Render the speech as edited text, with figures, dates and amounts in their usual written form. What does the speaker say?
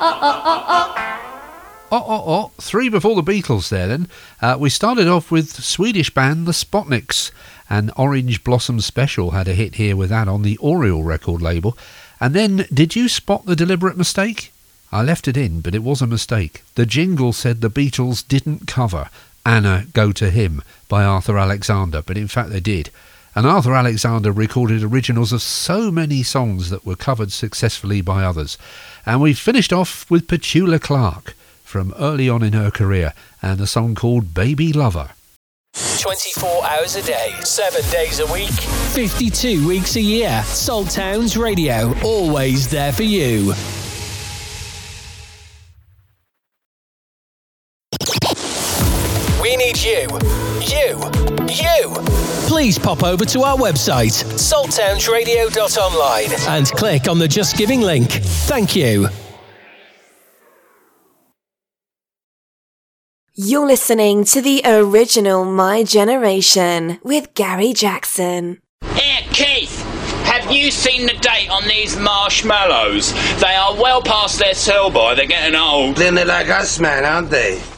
Three before the Beatles there then. We started off with Swedish band The Spotniks, and Orange Blossom Special had a hit here with that on the Oriole record label. And then, did you spot the deliberate mistake? I left it in, but it was a mistake. The jingle said the Beatles didn't cover Anna Go to Him by Arthur Alexander, but in fact they did. And Arthur Alexander recorded originals of so many songs that were covered successfully by others. And we finished off with Petula Clark from early on in her career, and a song called Baby Lover. 24 hours a day, 7 days a week, 52 weeks a year. Salt Towns Radio, always there for you. We need you. Please pop over to our website, salttownsradio.online, and click on the Just Giving link. Thank you. You're listening to the original My Generation with Gary Jackson. Here, Keith, have you seen the date on these marshmallows? They are well past their sell-by. They're getting old. Then they're like us, man, aren't they?